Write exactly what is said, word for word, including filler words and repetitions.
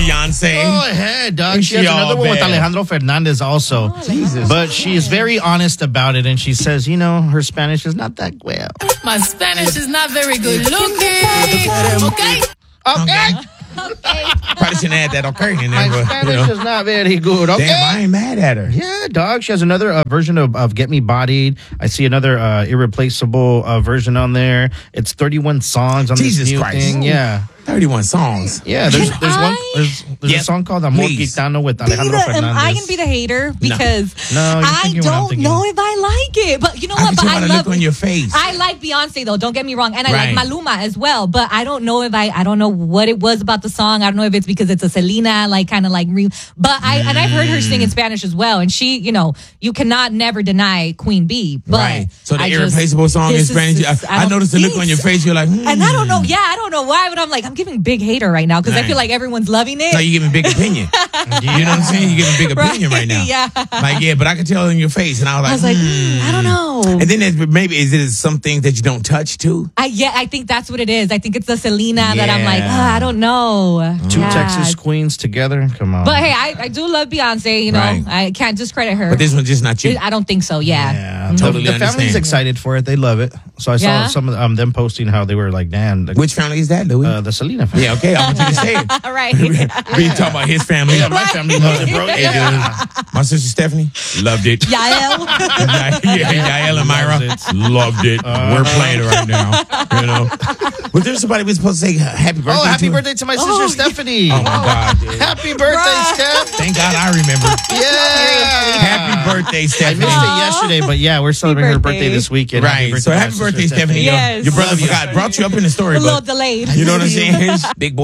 Beyonce. Go ahead, dog. Is She has she all another one with bad? Alejandro Fernandez also. Oh, Jesus. But she's very honest about it, and she says, you know, her Spanish is not that well. My Spanish is not very good looking. Okay. Okay. Probably shouldn't add that okay in My there, but, you Spanish know. is not very good. Okay. Damn, I ain't mad at her. Yeah, dog. She has another uh, version of, of Get Me Bodied. I see another uh, irreplaceable uh, version on there. It's thirty-one songs on Jesus this new Christ. thing. Yeah. thirty-one songs. Yeah, there's Can there's one I- there's, there's Yep. a song called Amor Please. Gitano with Be Alejandro the- am Fernandez. I gonna be the hater because No, you're I thinking what I'm don't thinking. know if I like it. But you know I what? can But tell I by the love look on your face. I like Beyonce though. Don't get me wrong, and I Right. like Maluma as well. But I don't know if I I don't know what it was about the song. I don't know if it's because it's a Selena like kind of like re. But I and I've heard her sing in Spanish as well, and she you know you cannot never deny Queen Bee. But Right. So the I just- irreplaceable song in this is- Spanish. this- I, I don't noticed the look think on your so. face. You're like, hmm. And I don't know. Yeah, I don't know why, but I'm like I'm giving big hater right now because I Right. feel like everyone's loving it. No, you're giving big opinion. You know what I'm saying? You're giving big opinion right, now. Yeah. Like, yeah, but I could tell in your face. And I was like, I was like, hmm. mm, I don't know. And then there's, maybe is it some things that you don't touch too? I yeah, I think that's what it is. I think it's the Selena that I'm like, Yeah. ah, I don't know. Two Yeah. Texas queens together. Come on. But hey, I, I do love Beyonce. You know, Right. I can't discredit her. But this one's just not you. I don't think so. Yeah. yeah, Mhm. Totally the, the family's understand. excited for it. They love it. So I saw Yeah? some of um, them posting how they were like, damn, the, Which family is that, Louis? uh, the Selena family. yeah, okay. I want you to say it. All right. We talking about his family. Yeah, my family loves it, bro. Hey, Yeah. dude. My sister Stephanie loved it. Yael. yeah, Yael and Myra Loves loved it. We're playing it right now. You know, was there somebody we supposed to say happy birthday? Oh, happy to? birthday to my sister Oh, Stephanie. Oh my God! dude. Happy birthday, Steph. Thank God I remember. Yeah. Happy birthday, I Stephanie. missed it yesterday, but yeah, we're celebrating her birthday birthday. this weekend. Right. So to my happy sister birthday, Stephanie. Your- Yes. Your brother Love you. forgot, brought you up in the story, A little but delayed. you know what I'm saying? Big boy.